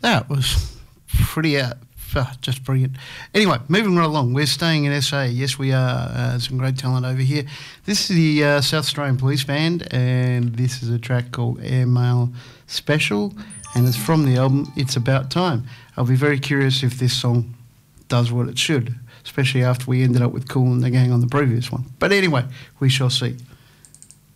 That was pretty just brilliant. Anyway, moving right along, we're staying in SA. Yes, we are. Some great talent over here. This is the South Australian Police Band, and this is a track called Airmail Special, and it's from the album It's About Time. I'll be very curious if this song does what it should, especially after we ended up with Kool and the Gang on the previous one. But anyway, we shall see.